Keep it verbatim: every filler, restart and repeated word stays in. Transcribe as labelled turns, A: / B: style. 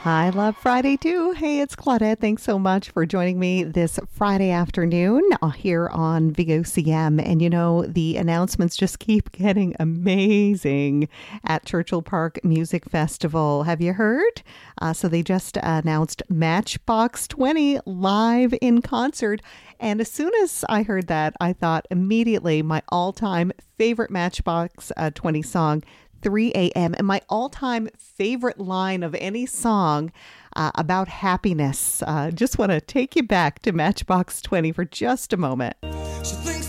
A: I love Friday too. Hey, it's Claudette. Thanks so much for joining me this Friday afternoon uh, here on V O C M. And you know, the announcements just keep getting amazing at Churchill Park Music Festival. Have you heard? Uh, so they just announced Matchbox twenty live in concert. And as soon as I heard that, I thought immediately my all-time favorite Matchbox uh, twenty song, three a.m. and my all-time favorite line of any song uh, about happiness. Uh, just want to take you back to Matchbox twenty for just a moment.